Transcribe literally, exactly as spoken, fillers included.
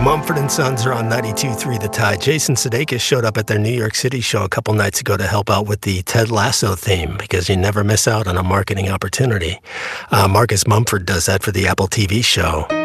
Mumford and Sons are on ninety-two point three The Tide. Jason Sudeikis showed up at their New York City show a couple nights ago to help out with the Ted Lasso theme, because you never miss out on a marketing opportunity. Uh, Marcus Mumford does that for the Apple T V show.